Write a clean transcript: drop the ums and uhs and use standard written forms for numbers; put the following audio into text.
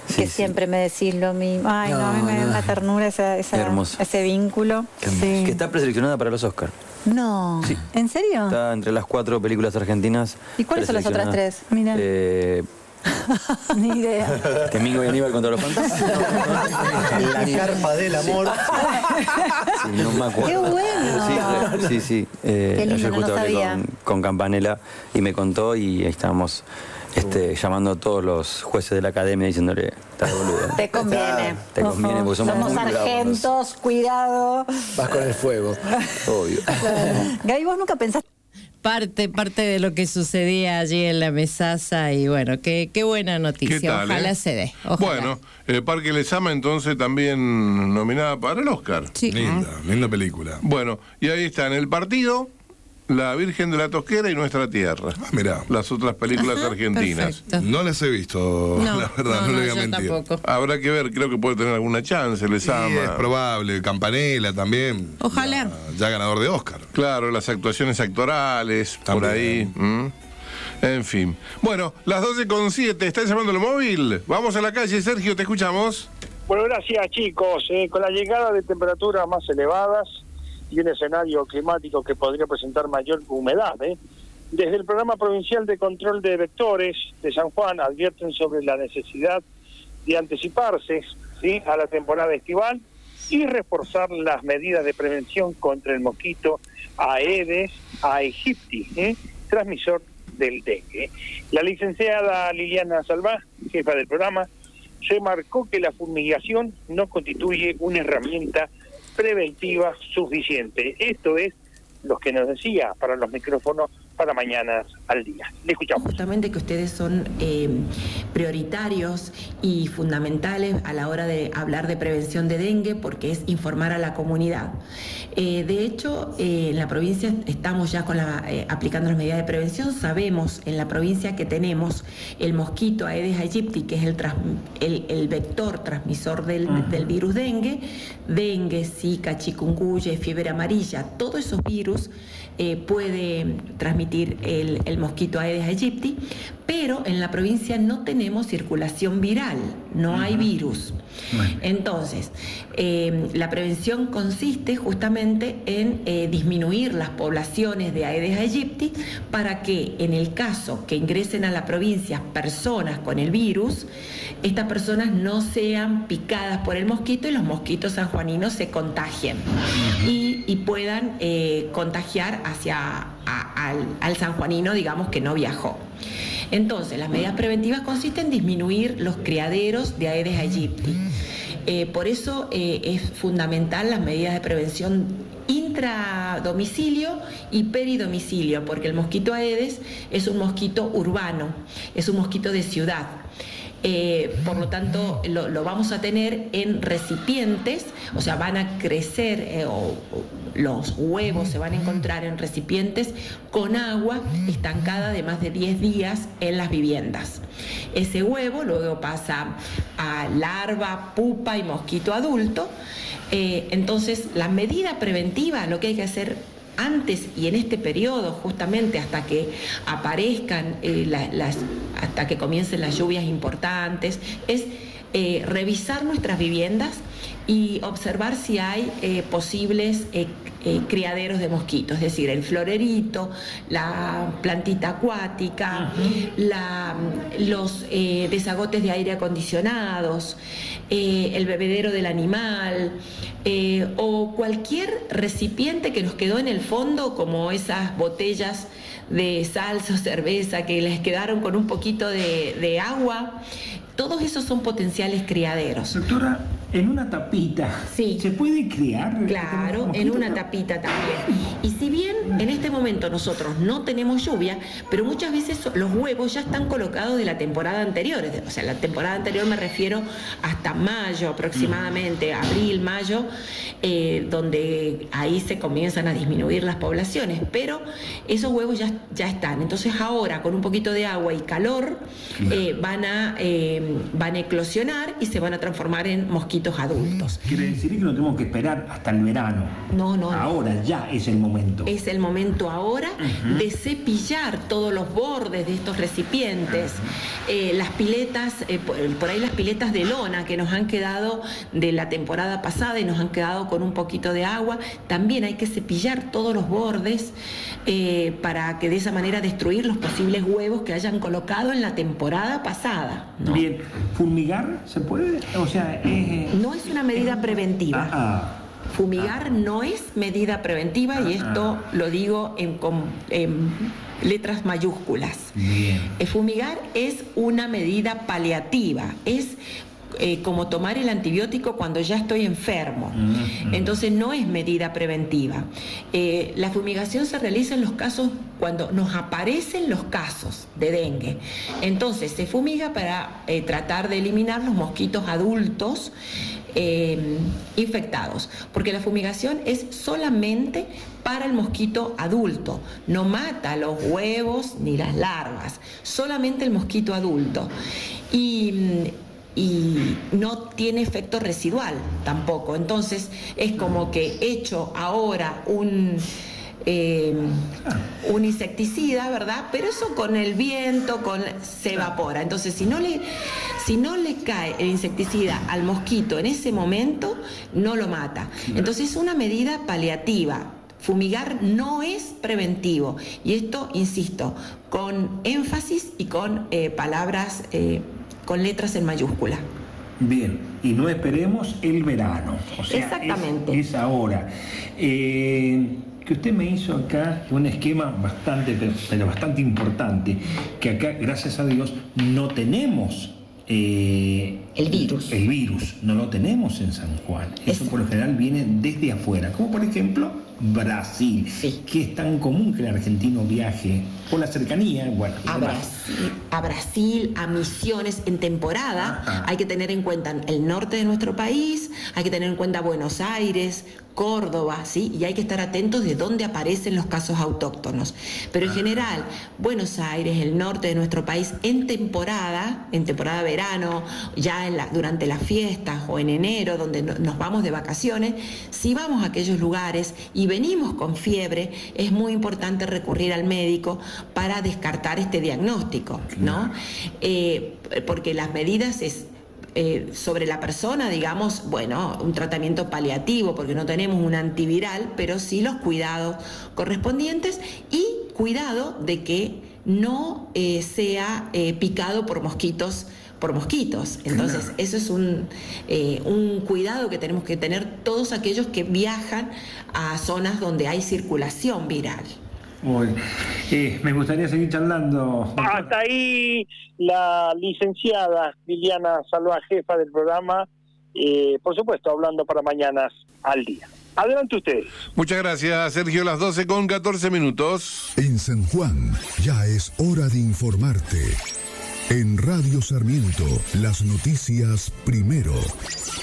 que siempre me decís lo mismo. Ay, no, a mí me da una ternura ese vínculo. Sí. Que está preseleccionada para los Oscars. No, sí. ¿En serio? Está entre las 4 películas argentinas. ¿Y cuáles son las otras 3? Mira. Ni idea. Que Mingo y Aníbal contra los fantasmas. La carpa del amor. Sí, no me acuerdo. ¡Qué bueno! Sí. Qué lindo, ayer justo no hablé sabía. con Campanella y me contó y ahí estábamos llamando a todos los jueces de la academia diciéndole, estás boludo. Te conviene. Te conviene porque somos sargentos, cuidado. Vas con el fuego. Obvio. Gaby, ¿vos nunca pensaste? Parte de lo que sucedía allí en la mesaza y bueno, qué buena noticia. ¿Qué tal, Ojalá se dé. Ojalá. Bueno, Parque Lezama entonces también nominada para el Oscar. Sí. Linda película. Bueno, y ahí está en El Partido, La Virgen de la Tosquera y Nuestra Tierra. Mirá. Las otras películas argentinas. Perfecto. No las he visto, la verdad, no le voy a mentir. Tampoco. Habrá que ver, creo que puede tener alguna chance, Lezama. Sí, es probable. Campanella también. Ojalá. Ya ganador de Oscar. Claro, las actuaciones actorales, También. por ahí. En fin. Bueno, las 12:07, ¿está llamando el móvil? Vamos a la calle, Sergio, te escuchamos. Bueno, gracias chicos. Con la llegada de temperaturas más elevadas y un escenario climático que podría presentar mayor humedad, desde el Programa Provincial de Control de Vectores de San Juan advierten sobre la necesidad de anticiparse a la temporada estival y reforzar las medidas de prevención contra el mosquito Aedes aegypti, transmisor del dengue. La licenciada Liliana Salvá, jefa del programa, remarcó que la fumigación no constituye una herramienta preventiva suficiente. Esto es lo que nos decía para los micrófonos para Mañanas al Día. Le escuchamos. Justamente que ustedes son prioritarios y fundamentales a la hora de hablar de prevención de dengue, porque es informar a la comunidad. De hecho, en la provincia estamos ya aplicando las medidas de prevención. Sabemos en la provincia que tenemos el mosquito Aedes aegypti, que es el vector transmisor del virus dengue, zika, chikungunya, fiebre amarilla. Todos esos virus puede transmitir el mosquito Aedes aegypti, pero en la provincia no tenemos circulación viral, no hay virus. Entonces, la prevención consiste justamente en disminuir las poblaciones de Aedes aegypti para que en el caso que ingresen a la provincia personas con el virus, estas personas no sean picadas por el mosquito y los mosquitos sanjuaninos se contagien y puedan contagiar al sanjuanino, digamos, que no viajó. Entonces, las medidas preventivas consisten en disminuir los criaderos de Aedes aegypti. Por eso es fundamental las medidas de prevención intradomicilio y peridomicilio, porque el mosquito Aedes es un mosquito urbano, es un mosquito de ciudad. Por lo tanto, lo vamos a tener en recipientes, o sea, van a crecer, los huevos se van a encontrar en recipientes con agua estancada de más de 10 días en las viviendas. Ese huevo luego pasa a larva, pupa y mosquito adulto. Entonces, la medida preventiva, lo que hay que hacer antes y en este periodo, justamente hasta que aparezcan, hasta que comiencen las lluvias importantes, es revisar nuestras viviendas y observar si hay posibles criaderos de mosquitos, es decir, el florerito, la plantita acuática, los desagotes de aire acondicionados, el bebedero del animal, o cualquier recipiente que nos quedó en el fondo, como esas botellas de salsa o cerveza que les quedaron con un poquito de agua. Todos esos son potenciales criaderos. Doctora, en una tapita, sí, ¿se puede criar? Claro, en una tapita también. Y si bien en este momento nosotros no tenemos lluvia, pero muchas veces los huevos ya están colocados de la temporada anterior. O sea, la temporada anterior me refiero hasta mayo aproximadamente, abril, mayo, donde ahí se comienzan a disminuir las poblaciones. Pero esos huevos ya están. Entonces ahora, con un poquito de agua y calor, van a eclosionar y se van a transformar en mosquitos mosquitos adultos. Quiere decir que no tenemos que esperar hasta el verano. No. Ahora ya es el momento. Es el momento ahora de cepillar todos los bordes de estos recipientes. Las piletas, por ahí las piletas de lona que nos han quedado de la temporada pasada y nos han quedado con un poquito de agua, también hay que cepillar todos los bordes para que de esa manera destruir los posibles huevos que hayan colocado en la temporada pasada, ¿no? Bien, ¿fumigar se puede? O sea, no es una medida preventiva. Fumigar no es medida preventiva y esto lo digo en letras mayúsculas. Bien. Fumigar es una medida paliativa, es como tomar el antibiótico cuando ya estoy enfermo. Entonces no es medida preventiva. La fumigación se realiza en los casos cuando nos aparecen los casos de dengue. Entonces se fumiga para tratar de eliminar los mosquitos adultos infectados, porque la fumigación es solamente para el mosquito adulto, no mata los huevos ni las larvas, solamente el mosquito adulto. Y no tiene efecto residual tampoco. Entonces es como que echo ahora un insecticida, ¿verdad? Pero eso con el viento se evapora. Entonces si no le cae el insecticida al mosquito en ese momento, no lo mata. Entonces es una medida paliativa. Fumigar no es preventivo. Y esto, insisto, con énfasis y con palabras, con letras en mayúscula. Bien, y no esperemos el verano. O sea, exactamente. Es ahora. Que usted me hizo acá un esquema pero bastante importante, que acá, gracias a Dios, no tenemos el virus. El virus, no lo tenemos en San Juan. Eso por lo general viene desde afuera, como por ejemplo Brasil, que es tan común que el argentino viaje por la cercanía, bueno, a Brasil, a Misiones en temporada. Hay que tener en cuenta el norte de nuestro país, hay que tener en cuenta Buenos Aires, Córdoba, ¿sí? Y hay que estar atentos de dónde aparecen los casos autóctonos. Pero en general, Buenos Aires, el norte de nuestro país, en temporada verano, ya durante las fiestas o en enero, donde nos vamos de vacaciones, si vamos a aquellos lugares y venimos con fiebre, es muy importante recurrir al médico para descartar este diagnóstico, ¿no? Porque las medidas es sobre la persona, digamos, bueno, un tratamiento paliativo, porque no tenemos un antiviral, pero sí los cuidados correspondientes y cuidado de que no sea picado por mosquitos. Entonces, eso es un cuidado que tenemos que tener todos aquellos que viajan a zonas donde hay circulación viral. Me gustaría seguir charlando. Hasta ahí la licenciada Liliana Salva, jefa del programa, por supuesto, hablando para Mañanas al Día. Adelante ustedes. Muchas gracias, Sergio. Las 12:14. En San Juan ya es hora de informarte. En Radio Sarmiento, las noticias primero.